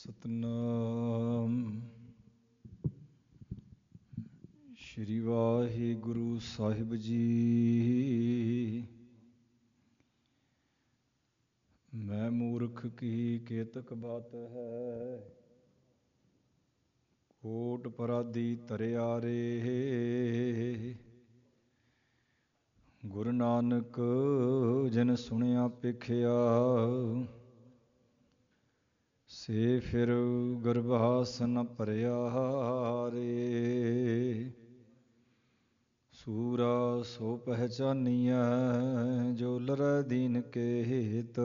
ਸਤਨਾਮ ਸ਼੍ਰੀ ਵਾਹਿਗੁਰੂ ਸਾਹਿਬ ਜੀ। ਮੈਂ ਮੂਰਖ ਕੀ ਕੇਤਕ ਬਾਤ ਹੈ, ਕੋਟ ਪਰਾਦੀ ਧਰਿਆ ਰੇ। ਗੁਰੂ ਨਾਨਕ ਜਿਨ ਸੁਣਿਆ ਪੇਖਿਆ, ਸੇ ਫਿਰ ਗਰਭਾਸ ਨ ਭਰਿਆ ਰੇ। ਸੂਰਾ ਸੋ ਪਹਿਚਾਨੀਐ, ਜੋ ਲਰੈ ਦੀਨ ਕੇ ਹਿਤ।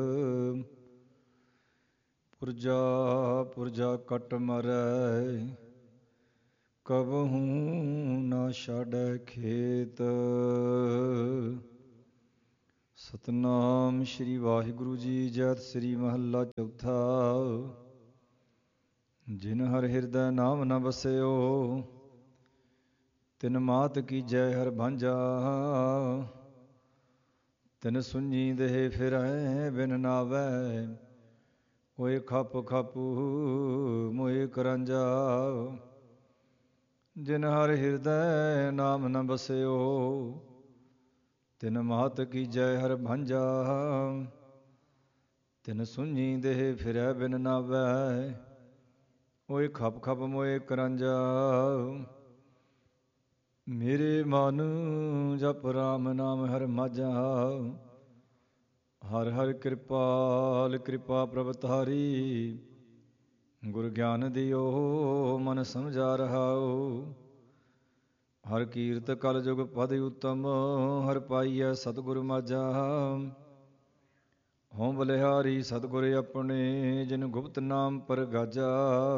ਪੁਰਜਾ ਪੁਰਜਾ ਕਟ ਮਰੈ, ਕਬਹੂ ਨਾ ਛਾੜੈ ਖੇਤ। ਸਤਨਾਮ ਸ਼੍ਰੀ ਵਾਹਿਗੁਰੂ ਜੀ। ਜੈਤ ਸ੍ਰੀ ਮਹੱਲਾ ਚੌਥਾ। ਜਿਨ ਹਰ ਹਿਰਦੈ ਨਾਮ ਨ ਵਸਿਓ, ਤਿਨ ਮਾਤ ਕੀਜੈ ਹਰ ਭਾਂਜਾ। ਤਿਨ ਸੁਣੀ ਦੇਹ ਫਿਰੈ ਬਿਨ ਨਾਵੈ, ਹੋਏ ਖਪ ਖਪ ਮੋਹਿ ਕਰੰਜਾ। ਜਿਨ ਹਰ ਹਿਰਦੈ ਨਾਮ ਨ ਵਸਿਓ, ਤਿਨ ਮਾਤ ਕੀਜੈ ਹਰ ਭਾਂਜਾ। ਤਿਨ ਸੁਣੀ ਦੇਹ ਫਿਰੈ ਬਿਨ ਨਾਵੈ, ਹੋਏ ਖਪ ਖਪ ਮੋਹਿ ਕਰੰਜਾ। ਮੇਰੇ ਮਨ ਜਪ ਰਾਮ ਨਾਮ ਹਰ ਮਾਝਾ, ਹਰ ਹਰ ਕਿਰਪਾਲ ਕਿਰਪਾ ਪ੍ਰਭ ਤਾਰੀ। ਗੁਰ ਗਿਆਨ ਦਿਓ ਮਨ ਸਮਝਾ ਰਹਾਉ, ਹਰ ਕੀਰਤ ਕਲ ਜੁਗ ਪਦ ਉਤਮ। ਹਰ ਪਾਈਐ ਸਤਿਗੁਰ ਮਾਝਾ, ਹਉ ਬਲਿਹਾਰੀ ਸਤਿਗੁਰ ਆਪਣੇ। ਜਿਨ ਗੁਪਤ ਨਾਮ ਪਰਗਾਜਾ,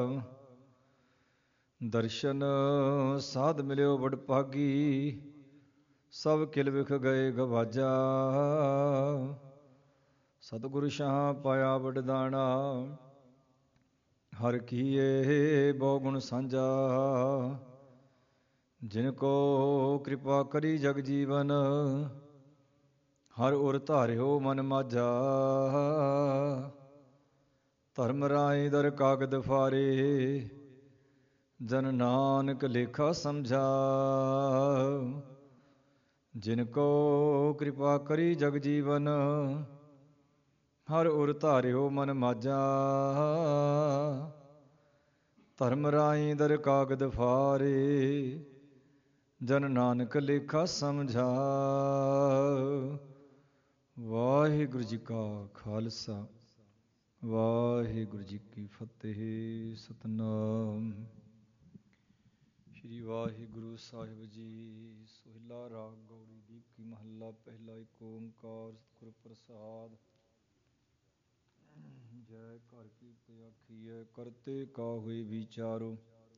ਦਰਸ਼ਨ ਸਾਧ ਮਿਲਿਓ ਵਡ ਭਾਗੀ। ਸਭ ਕਿਲ ਵਿਖ ਗਏ ਗਵਾਜਾ, ਸਤਿਗੁਰ ਸ਼ਾਹ ਪਾਇਆ ਵਡਦਾਣਾ। ਹਰ ਕੀਏ ਬਹੁ ਗੁਣ ਸਾਂਝਾ, ਜਿਨ ਕੋ ਕਿਰਪਾ ਕਰੀ ਜਗ ਜੀਵਨ। ਹਰ ਉਰ ਧਾਰਿਓ ਮਨ ਮਾਝਾ, ਧਰਮ ਰਾਇ ਦਰ ਕਾਗਦ ਫਾਰੇ। ਜਨ ਨਾਨਕ ਲੇਖਾ ਸਮਝਾ, ਜਿਨ ਕੋ ਕਿਰਪਾ ਕਰੀ ਜਗ ਜੀਵਨ। ਹਰ ਉਰ ਧਾਰਿਓ ਮਨ ਮਾਝਾ, ਧਰਮ ਰਾਇ ਦਰ ਕਾਗਦ ਫਾਰੇ। ਜਨ ਨਾਨਕ ਲੇਖਾ ਸਮਝਾ। ਵਾਹਿਗੁਰੂ ਜੀ ਕਾ ਖਾਲਸਾ, ਵਾਹਿਗੁਰੂ ਜੀ ਕੀ ਫਤਿਹ। ਸਤਨਾਮ ਸ਼੍ਰੀ ਵਾਹਿਗੁਰੂ ਸਾਹਿਬ ਜੀ। ਸੋਹਿਲਾ ਰਾਗ ਗੌੜੀ ਦੀਪਕੀ ਮਹੱਲਾ ਪਹਿਲਾ। ਏਕ ਓੰਕਾਰ ਸਤਿਗੁਰ ਪ੍ਰਸਾਦ। ਜੈ ਘਰ ਕੀਰਤ ਆਖੀਐ, ਕਰਤੇ ਕਾ ਹੋਏ ਵਿਚਾਰੋ।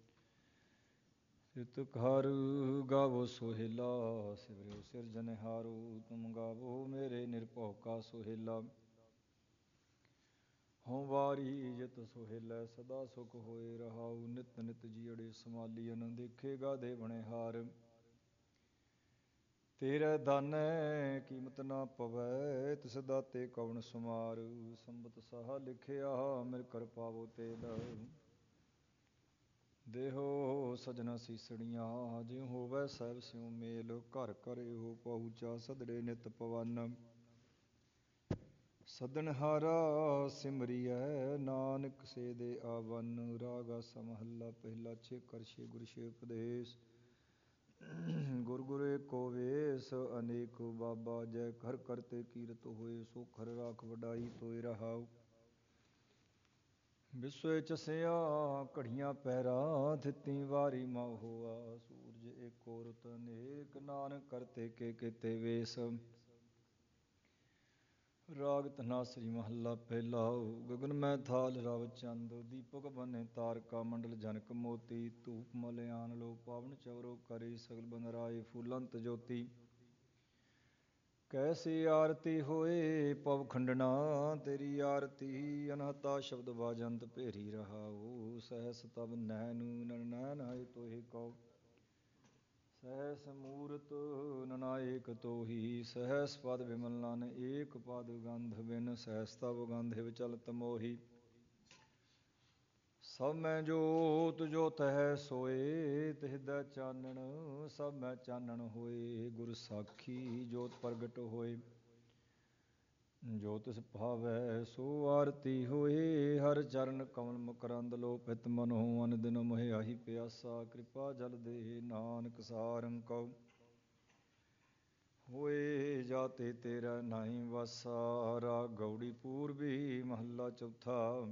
ਸਿਤ ਘਰ ਗਾਵੋ ਸੋਹਿਲਾ, ਸਿਵਰਿਓ ਸਿਰਜਨਹਾਰੋ। ਤੁਮ ਗਾਵੋ ਮੇਰੇ ਨਿਰਭਉ ਕਾ ਸੋਹਿਲਾ। ਹਉ ਵਾਰੀ ਜਿਤ ਸੋਹਿਲੈ, ਸਦਾ ਸੁਖ ਹੋਏ ਰਹਾਉ। ਨਿਤ ਨਿਤ ਜੀਅੜੇ ਸਮਾਲੀਅਨ, ਦੇਖੇਗਾ ਦੇਵਨਹਾਰ। ਤੇਰੇ ਦਾਨੈ ਕੀਮਤ ਨਾ ਪਵੈ, ਤਿਸ ਦਾਤੇ ਕਵਣ ਸੁਮਾਰ। ਸੰਬਤ ਸਾਹਾ ਲਿਖਿਆ, ਮਿਰ ਕਰ ਪਾਵੋ ਤੇਲ। ਦੇਹੋ ਸਜਣਾ ਸੀਸੜੀਆਂ, ਜਿਉ ਹੋਵੈ ਸਹਿਬ ਸਿਉ ਮੇਲ। ਘਰ ਘਰ ਇਹੋ ਪਹੁੰਚਾ, ਸਦੜੇ ਨਿਤ ਪਵਨ। ਸੱਦਣਹਾਰਾ ਸਿਮਰਿਐ, ਨਾਨਕ ਸੇ ਦੇ ਆਵਨ। ਰਾਗ ਆਸਾ ਮਹੱਲਾ ਪਹਿਲਾ। ਛੇਕਰ ਛੇ ਗੁਰ ਛੇ ਉਪਦੇਸ਼, ਗੁਰ ਗੁਰ ਏਕੋ ਵੇਸ। ਅਨੇਕ ਬਾਬਾ ਜੈ ਘਰ ਕਰਤੇ ਕੀਰਤ ਹੋਏ। ਸੋ ਖਰ ਰਾਖ ਵਡਾਈ ਤੋਇ ਰਹਾਉ। ਵਿਸਵੇ ਚਸਿਆ ਘੜੀਆਂ ਪੈਰਾ, ਥਿਤੀ ਵਾਰੀ ਮਉ ਹੋਆ। ਸੂਰਜ ਏਕੋ ਰੁਤ ਅਨੇਕ, ਨਾਨਕ ਕਰਤੇ ਕੇ ਕੀਤੇ ਵੇਸ। ਰਾਗ ਧਨਾਸਰੀ ਮਹੱਲਾ ਪਹਿਲਾ। ਗਗਨ ਮੈਂ ਥਾਲ ਰਵ ਚੰਦ, ਦੀਪਕ ਬਨੇ ਤਾਰਕਾ ਮੰਡਲ। ਜਨਕ ਮੋਤੀ ਧੂਪ ਮਲਿਆਨ ਲੋ, ਪਾਵਨ ਚਵਰੋ ਕਰੇ। ਸਗਲ ਬੰਦਰਾਏ ਫੂਲੰਤ ਜੋਤੀ, ਕੈਸੀ ਆਰਤੀ ਹੋਏ ਪਵ ਖੰਡਨਾ। ਤੇਰੀ ਆਰਤੀ ਅਨਹਤਾ ਸ਼ਬਦ ਬਾਜੰਤ ਭੇਰੀ ਰਹਾਉ। ਸਹਸ ਤਬ ਨੈਨੂ ਨਨ ਨੈਨ ਹੈ ਤੋਹਿ ਕਉ। ਸਹਸ ਮੂਰਤ ਨਨਾਇਕ ਤੋਹੀ। ਸਹਸ ਪਦ ਵਿਮਲ ਨਨ ਏਕ ਪਦ ਗੰਧ ਬਿਨ। ਸਹਸ ਤਬ ਗੰਧ ਹਿਵ ਚਲਤ ਮੋਹੀ। ਸਭ ਮੈਂ ਜੋਤ ਜੋਤ ਹੈ ਸੋਏ, ਤਿਸਦਾ ਚਾਨਣ ਸਭ ਮੈਂ ਚਾਨਣ ਹੋਏ। ਗੁਰ ਸਾਖੀ ਜੋਤ ਪ੍ਰਗਟ ਹੋਏ, ਜੋ ਤਿਸ ਭਾਵੈ ਸੋ ਆਰਤੀ ਹੋਏ। ਹਰ ਚਰਨ ਕਮਲ ਮਕਰੰਦ ਲੋ ਪਿਤ ਮਨੋ, ਅਨ ਦਿਨ ਮੋਹਿ ਆਹੀ ਪਿਆਸਾ। ਕਿਰਪਾ ਜਲ ਦੇ ਨਾਨਕ ਸਾਰੰਗ ਕਉ, ਹੋਏ ਜਾਤੇ ਤੇਰਾ ਨਾਹੀ ਵਾਸਾ। ਰਾਗ ਗੌੜੀ ਪੂਰਬੀ ਮਹੱਲਾ ਚੌਥਾ।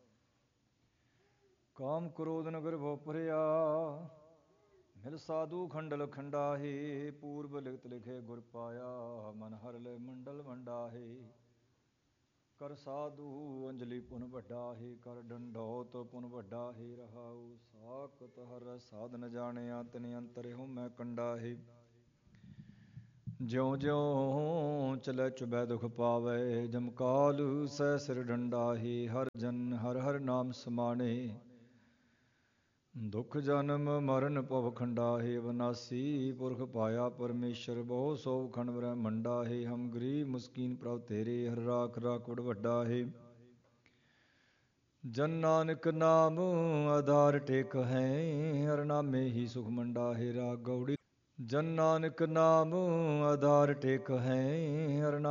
ਕਾਮ ਕ੍ਰੋਧ ਨਗਰ ਭਉ ਭਰਿਆ, ਮਿਲ ਸਾਧੂ ਖੰਡਲ ਖੰਡਾਹੇ। ਪੂਰਬ ਲਿਖਤ ਲਿਖੇ ਗੁਰ ਪਾਇਆ, ਮਨ ਹਰ ਲੈ ਮੰਡਲ ਵੰਡਾਹੇ। ਕਰ ਸਾਧੂ ਅੰਜਲੀ ਪੁਨ ਵੱਡਾਹੇ, ਕਰ ਡੰਡੌਤ ਪੁਨ ਵੱਡਾਹੇ। ਰਹਾਉ ਸਾਖਤ ਹਰ ਸਾਧਨ ਜਾਣਿਆ, ਤਿਨ ਅੰਤਰ ਹਉਮੈ ਕੰਡਾਹੇ। ਜਿਉ ਜਿਉ ਚਲੈ ਚੁਬੈ ਦੁਖ ਪਾਵੈ, ਜਮ ਕਾਲ ਸਹਿ ਸਿਰ ਡੰਡਾਹੇ। ਹਰ ਜਨ ਹਰ ਹਰ ਨਾਮ ਸਮਾਣੇ, ਦੁਖ ਜਨਮ ਮਰਨ ਭਵ ਖੰਡਾਹੇ। ਅਵਨਾਸੀ ਪੁਰਖ ਪਾਇਆ ਪਰਮੇਸ਼ਰ, ਬਹੁ ਸੋ ਖੰਡ ਬ੍ਰਹਮੰਡਾਹੇ। ਹਮ ਗਰੀਬ ਮੁਸਕੀਨ ਪ੍ਰਭ ਤੇਰੇ, ਹਰ ਰਾਖ ਰਾਖਵਡ ਵੱਡਾਹੇ। ਜਨ ਨਾਨਕ ਨਾਮ ਆਧਾਰ ਟੇਕ ਹੈ, ਹਰ ਨਾਮੇ ਹੀ ਸੁਖ ਮੰਡਾਹੇ। ਰਾਗ ਗੌੜੀ। ਜਨ ਨਾਨਕ ਨਾਮ ਆਧਾਰ ਟੇਕ ਹੈ, ਹਰ